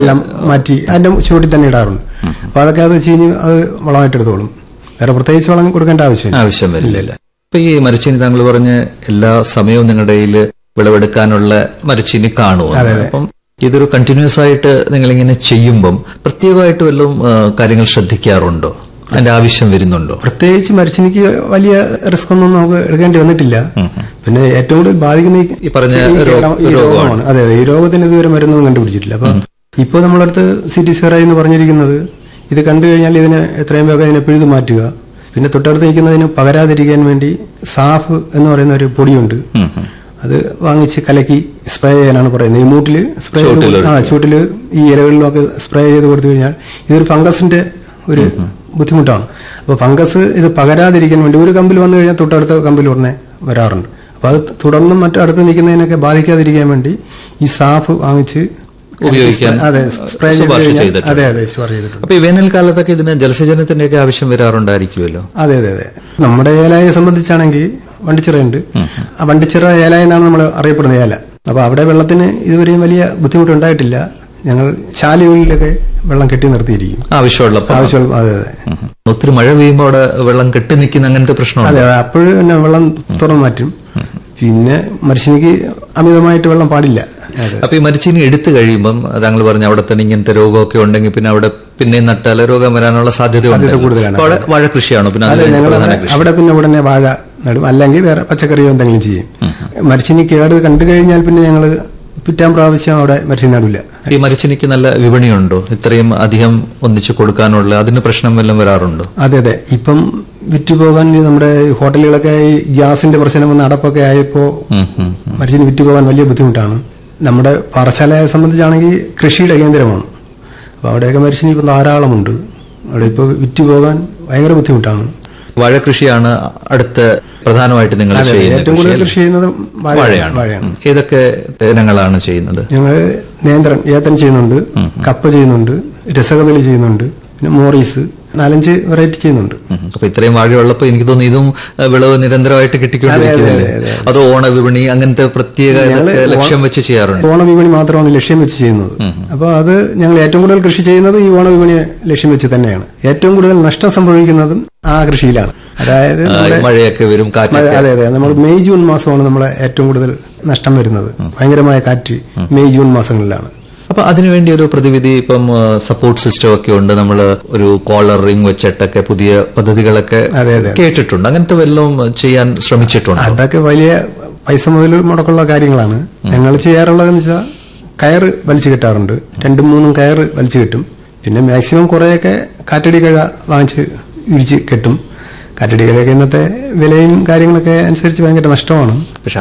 എല്ലാം മാറ്റി അതിന്റെ ചുവട്ടിൽ തന്നെ ഇടാറുണ്ട്. അപ്പൊ അതൊക്കെ അത് ചീഞ്ഞ് അത് വളമായിട്ട് എടുത്തോളും. വേറെ പ്രത്യേകിച്ച് വളം കൊടുക്കേണ്ട ആവശ്യം വരില്ല. അപ്പൊ ഈ മരച്ചീനി താങ്കൾ പറഞ്ഞ് എല്ലാ സമയവും നിങ്ങളുടെ കയ്യിൽ വിളവെടുക്കാനുള്ള മരച്ചീനി കാണുമോ? അപ്പം ഇതൊരു കണ്ടിന്യൂസ് ആയിട്ട് നിങ്ങളിങ്ങനെ ചെയ്യുമ്പം പ്രത്യേകമായിട്ട് വല്ലതും കാര്യങ്ങൾ ശ്രദ്ധിക്കാറുണ്ടോ? അതിന്റെ ആവശ്യം വരുന്നുണ്ടോ? പ്രത്യേകിച്ച് മരച്ചീനിക്ക് വലിയ റിസ്ക് ഒന്നും നമുക്ക് എടുക്കേണ്ടി വന്നിട്ടില്ല. പിന്നെ ഏറ്റവും കൂടുതൽ ബാധിക്കുന്ന ഈ പറഞ്ഞ രോഗമാണ്. അതെ, ഈ രോഗത്തിന് ഇതുവരെ മരുന്നൊന്നും കണ്ടുപിടിച്ചിട്ടില്ല. അപ്പൊ ഇപ്പോൾ നമ്മളടുത്ത് CTCRI എന്ന് പറഞ്ഞിരിക്കുന്നത് ഇത് കണ്ടു കഴിഞ്ഞാൽ ഇതിനെ എത്രയും വേഗം ഇതിനെ പിഴുതു മാറ്റുക. പിന്നെ തൊട്ടടുത്ത് നിൽക്കുന്നതിന് പകരാതിരിക്കാൻ വേണ്ടി സാഫ് എന്ന് പറയുന്ന ഒരു പൊടിയുണ്ട്, അത് വാങ്ങിച്ച് കലക്കി സ്പ്രേ ചെയ്യാനാണ് പറയുന്നത്. ഈ മൂട്ടില് സ്പ്രേ ചൂട്ടില് ഈ ഇലകളിലൊക്കെ സ്പ്രേ ചെയ്ത് കൊടുത്തു കഴിഞ്ഞാൽ ഇതൊരു ഫംഗസിന്റെ ഒരു ബുദ്ധിമുട്ടാണ്. അപ്പോൾ ഫംഗസ് ഇത് പകരാതിരിക്കാൻ വേണ്ടി ഒരു കമ്പിൽ വന്നു കഴിഞ്ഞാൽ തൊട്ടടുത്ത കമ്പിൽ ഉടനെ വരാറുണ്ട്. അപ്പോൾ അത് തുടർന്നും മറ്റടുത്ത് നിൽക്കുന്നതിനൊക്കെ ബാധിക്കാതിരിക്കാൻ വേണ്ടി ഈ സാഫ് വാങ്ങിച്ച് ഉപയോഗിക്കാൻ സ്പ്രേ ചെയ്തിട്ടുണ്ട്. അപ്പൊ ഈ വേനൽക്കാലത്തൊക്കെ ഇതിന് ജലസേചനത്തിന്റെ ഒക്കെ ആവശ്യം വരാറുണ്ടായിരിക്കുമല്ലോ? അതെ. നമ്മുടെ ഏലായെ സംബന്ധിച്ചാണെങ്കിൽ വണ്ടിച്ചിറയുണ്ട്. ആ വണ്ടിച്ചിറ ഏലായ എന്നാണ് നമ്മൾ അറിയപ്പെടുന്ന ഏല. അപ്പൊ അവിടെ വെള്ളത്തിന് ഇതുവരെയും വലിയ ബുദ്ധിമുട്ടുണ്ടായിട്ടില്ല. ഞങ്ങൾ ചാലുകളിലൊക്കെ വെള്ളം കെട്ടി നിർത്തിയിരിക്കും ആവശ്യമുള്ള. അതെ. ഒത്തിരി മഴ പെയ്യുമ്പോൾ അവിടെ വെള്ളം കെട്ടി നിൽക്കുന്ന അങ്ങനത്തെ പ്രശ്നം? അതെ, അപ്പോഴും പിന്നെ വെള്ളം തുറന്നു മാറ്റും. പിന്നെ മരച്ചീനിക്ക് അമിതമായിട്ട് വെള്ളം പാടില്ല. അപ്പൊ ഈ മരച്ചീനി എടുത്തു കഴിയുമ്പം താങ്കൾ പറഞ്ഞ അവിടെ തന്നെ ഇങ്ങനത്തെ രോഗമൊക്കെ ഉണ്ടെങ്കിൽ പിന്നെ അവിടെ പിന്നെ നട്ടാൽ രോഗം വരാനുള്ള സാധ്യത കൂടുതലാണ്. അവിടെ വാഴ കൃഷിയാണോ? പിന്നെ അവിടെ പിന്നെ ഉടനെ വാഴ നടും, അല്ലെങ്കിൽ വേറെ പച്ചക്കറിയോ എന്തെങ്കിലും ചെയ്യും. മരച്ചീനി കേട് കണ്ടു കഴിഞ്ഞാൽ പിന്നെ ഞങ്ങൾ പിറ്റാൻ പ്രാവശ്യം അവിടെ മരച്ചീനി നടില്ല. ഈ മരച്ചീനിക്ക് നല്ല വിപണിയുണ്ടോ? ഇത്രയും അധികം ഒന്നിച്ചു കൊടുക്കാനുള്ള അതിന് പ്രശ്നം വല്ലതും വരാറുണ്ടോ? അതെ. ഇപ്പം വിറ്റുപോകാൻ നമ്മുടെ ഹോട്ടലുകളൊക്കെ ഈ ഗ്യാസിന്റെ പ്രശ്നം വന്ന് അടപ്പൊക്കെ ആയപ്പോ മരച്ചീനി വിറ്റുപോകാൻ വലിയ ബുദ്ധിമുട്ടാണ്. നമ്മുടെ പാറശാലയെ സംബന്ധിച്ചാണെങ്കിൽ കൃഷിയുടെ കേന്ദ്രമാണ്. അപ്പൊ അവിടെയൊക്കെ മരച്ചീനി ഇപ്പം ധാരാളമുണ്ട്. അവിടെ ഇപ്പോൾ വിറ്റുപോകാൻ ഭയങ്കര ബുദ്ധിമുട്ടാണ്. വാഴ കൃഷിയാണ് അടുത്ത പ്രധാനമായിട്ട് നിങ്ങൾ ഏറ്റവും കൂടുതൽ കൃഷി ചെയ്യുന്നത് വാഴയാണ്. ഏതൊക്കെ ഇനങ്ങളാണ് ചെയ്യുന്നത്? ഞങ്ങൾ ഏത്തൻ ചെയ്യുന്നുണ്ട്, കപ്പ ചെയ്യുന്നുണ്ട്, രസകദളി ചെയ്യുന്നുണ്ട്, പിന്നെ മോറീസ് 4-5 വെറൈറ്റി ചെയ്യുന്നുണ്ട്. അപ്പൊ ഇത്രയും വാഴയുള്ളപ്പോ എനിക്ക് തോന്നുന്നു ഇതും വിളവ് നിരന്തരമായിട്ട് കിട്ടിക്കൊണ്ടിരിക്കുകയല്ലേ? അത് ഓണവിപണി അങ്ങനത്തെ പ്രത്യേക ലക്ഷ്യം വെച്ച് ചെയ്യാറുണ്ട്? ഓണവിപണി മാത്രമാണ് ലക്ഷ്യം വെച്ച് ചെയ്യുന്നത്. അപ്പൊ അത് ഞങ്ങൾ ഏറ്റവും കൂടുതൽ കൃഷി ചെയ്യുന്നത് ഈ ഓണവിപണിയെ ലക്ഷ്യം വെച്ച് തന്നെയാണ്. ഏറ്റവും കൂടുതൽ നഷ്ടം സംഭവിക്കുന്നതും ആ കൃഷിയിലാണ്. അതായത് മഴയൊക്കെ വരും, കാറ്റ്. അതെ. നമ്മൾ മെയ് ജൂൺ മാസമാണ് നമ്മളെ ഏറ്റവും കൂടുതൽ നഷ്ടം വരുന്നത്. ഭയങ്കരമായ കാറ്റ് മെയ് ജൂൺ മാസങ്ങളിലാണ്. അപ്പൊ അതിനുവേണ്ടി ഒരു പ്രതിവിധി ഇപ്പം സപ്പോർട്ട് സിസ്റ്റം ഒക്കെ ഉണ്ട്. നമ്മൾ ഒരു കോളർ റിംഗ് വെച്ചിട്ടൊക്കെ പുതിയ പദ്ധതികളൊക്കെ കേട്ടിട്ടുണ്ട്. അങ്ങനത്തെ വല്ലതും ചെയ്യാൻ ശ്രമിച്ചിട്ടുണ്ട്? അതൊക്കെ വലിയ പൈസ മുതൽ മുടക്കുള്ള കാര്യങ്ങളാണ്. ഞങ്ങൾ ചെയ്യാറുള്ളതെന്ന് വെച്ചാൽ കയറ് വലിച്ചു കെട്ടാറുണ്ട്. 2-3 കയറ് വലിച്ചു കെട്ടും. പിന്നെ മാക്സിമം കുറെയൊക്കെ കാറ്റടി കഴ വാങ്ങിച്ച് ഇടിച്ച് കെട്ടും. കാറ്റടി കഴയൊക്കെ ഇന്നത്തെ വിലയും കാര്യങ്ങളൊക്കെ അനുസരിച്ച് ഭയങ്കര നഷ്ടമാണ്. പക്ഷെ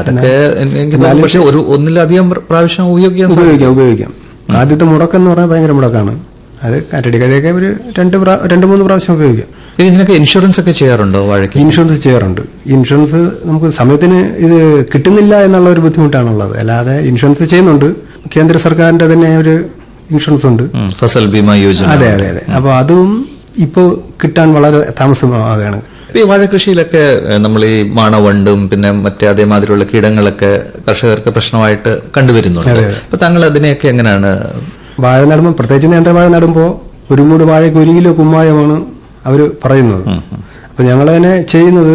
അതൊക്കെ ഒന്നിലധികം പ്രാവശ്യം ഉപയോഗിക്കാം. ആദ്യത്തെ മുടക്കെന്ന് പറഞ്ഞാൽ ഭയങ്കര മുടക്കാണ്. അത് കാറ്റടി കഴയൊക്കെ ഒരു 2-3 പ്രാവശ്യം ഉപയോഗിക്കാം. ഇതിനൊക്കെ ഇൻഷുറൻസ് ഒക്കെ ചെയ്യാറുണ്ടോ? വാഴയ്ക്ക് ഇൻഷുറൻസ് ചെയ്യാറുണ്ട്. ഇൻഷുറൻസ് നമുക്ക് സമയത്തിന് ഇത് കിട്ടുന്നില്ല എന്നുള്ള ഒരു ബുദ്ധിമുട്ടാണുള്ളത്. അല്ലാതെ ഇൻഷുറൻസ് ചെയ്യുന്നുണ്ട്. കേന്ദ്ര സർക്കാരിന്റെ തന്നെ ഒരു ഇൻഷുറൻസ് ഉണ്ട്, ഫസൽ ബീമ യോജന. അതെ. അപ്പൊ അതും ഇപ്പോൾ കിട്ടാൻ വളരെ താമസമാവുകയാണ്. ഈ വാഴ കൃഷിയിലൊക്കെ നമ്മൾ ഈ മാണവണ്ടും പിന്നെ മറ്റേ അതേമാതിരിയുള്ള കീടങ്ങളൊക്കെ കർഷകർക്ക് പ്രശ്നമായിട്ട് കണ്ടുവരുന്നുണ്ട്. അപ്പൊ താങ്കൾ അതിനെയൊക്കെ എങ്ങനെയാണ്? വാഴ നടുമ്പോൾ, പ്രത്യേകിച്ച് നേന്ത്രവാഴ നടുമ്പോൾ 1 മൂട് വാഴയ്ക്ക് 1 കിലോ കുമ്മായമാണ് അവർ പറയുന്നത്. അപ്പൊ ഞങ്ങൾ തന്നെ ചെയ്യുന്നത്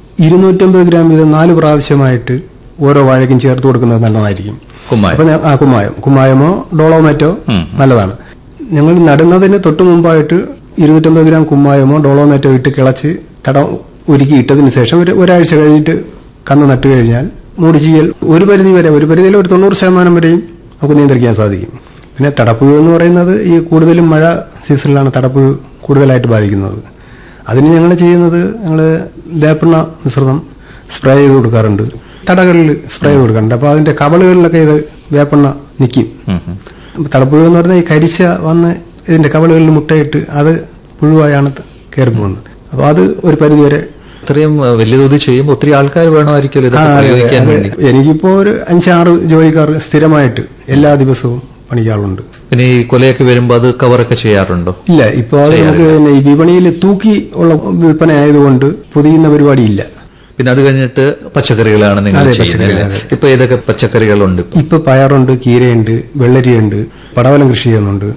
250 ഗ്രാം വീതം 4 പ്രാവശ്യമായിട്ട് ഓരോ വാഴയ്ക്കും ചേർത്ത് കൊടുക്കുന്നത് നല്ലതായിരിക്കും. അപ്പൊ കുമ്മായമോ ഡോളോമേറ്റോ നല്ലതാണ്. ഞങ്ങൾ നടുന്നതിന് തൊട്ട് മുമ്പായിട്ട് 250 ഗ്രാം കുമ്മായമോ ഡോളോമേറ്റോ ഇട്ട് കിളച്ച് തടം ഒരുക്കി ഇട്ടതിന് ശേഷം ഒരാഴ്ച കഴിഞ്ഞിട്ട് കന്ന് നട്ടു കഴിഞ്ഞാൽ മൂട് ചീയൽ ഒരു പരിധിയിൽ ഒരു 90% വരെയും നമുക്ക് നിയന്ത്രിക്കാൻ സാധിക്കും. പിന്നെ തടപ്പുഴു എന്ന് പറയുന്നത് ഈ കൂടുതലും മഴ സീസണിലാണ് തടപ്പുഴു കൂടുതലായിട്ട് ബാധിക്കുന്നത്. അതിന് ഞങ്ങൾ ചെയ്യുന്നത്, ഞങ്ങൾ വേപ്പെണ്ണ മിശ്രിതം സ്പ്രേ ചെയ്ത് കൊടുക്കാറുണ്ട്. തടകളിൽ സ്പ്രേ ചെയ്ത് കൊടുക്കാറുണ്ട്. അപ്പോൾ അതിന്റെ കവളുകളിലൊക്കെ ഇത് വേപ്പെണ്ണ നിൽക്കും. തടപ്പുഴു എന്ന് പറഞ്ഞാൽ ഈ കരിച്ച വന്ന് ഇതിന്റെ കവളുകളിൽ മുട്ടയിട്ട് അത് പുഴുവായാണ് കയറി പോകുന്നത്. അപ്പൊ അത് ഒരു പരിധിവരെ. ഇത്രയും വലിയ തോതിൽ ചെയ്യുമ്പോൾ ഒത്തിരി ആൾക്കാർ വേണമായിരിക്കും. എനിക്കിപ്പോ ഒരു 5-6 ജോലിക്കാർ സ്ഥിരമായിട്ട് എല്ലാ ദിവസവും പണിക്കാറുണ്ട്. പിന്നെ ഈ കൊലയൊക്കെ വരുമ്പോൾ അത് കവറൊക്കെ ചെയ്യാറുണ്ടോ? ഇല്ല, ഇപ്പൊ അത് നമുക്ക് ഈ വിപണിയിൽ തൂക്കി ഉള്ള വിൽപ്പന ആയതുകൊണ്ട് പൊതിയുന്ന പരിപാടിയില്ല. പിന്നെ അത് കഴിഞ്ഞിട്ട് പച്ചക്കറികളാണ് നിങ്ങൾ ചെയ്യുന്നത്. ഇപ്പൊ ഏതൊക്കെ പച്ചക്കറികളുണ്ട്? ഇപ്പൊ പയറുണ്ട്, കീരയുണ്ട്, വെള്ളരിയുണ്ട്, പടവലം കൃഷി ചെയ്യുന്നുണ്ട്.